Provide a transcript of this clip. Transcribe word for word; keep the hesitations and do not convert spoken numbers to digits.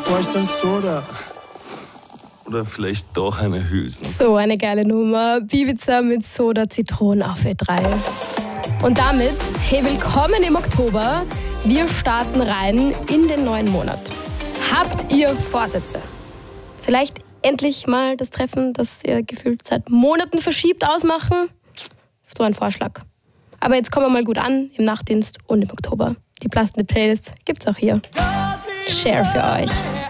bräuchte ein Soda. Oder vielleicht doch eine Hülsen. So eine geile Nummer. Bibiza mit Soda Zitronen auf E drei. Und damit, hey, willkommen im Oktober. Wir starten rein in den neuen Monat. Habt ihr Vorsätze? Vielleicht endlich mal das Treffen, das ihr gefühlt seit Monaten verschiebt, ausmachen? So ein Vorschlag. Aber jetzt kommen wir mal gut an im Nachtdienst und im Oktober. Die belastende Playlist gibt's auch hier. Share für euch.